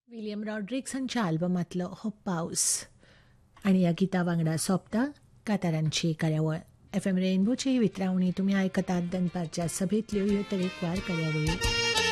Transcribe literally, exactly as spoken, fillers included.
William रॉड्रिक्सनच्या आल्बमातलं हो पाऊस आणि या गिता वांगडा सोंपता कांतारांची कार्यावळ. एफ एम रेनबोची वितरावणी तुम्ही आयकतात दनपारच्या सभेंतल्यो ह्यो तरेकवार कार्यावळी.